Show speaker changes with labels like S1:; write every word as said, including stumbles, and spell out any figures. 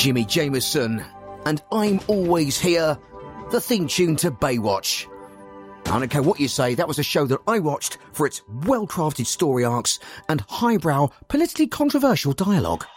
S1: Jimmy Jameson, and I'm Always Here, the theme tune to Baywatch. I don't care what you say, that was a show that I watched for its well-crafted story arcs and highbrow, politically controversial dialogue.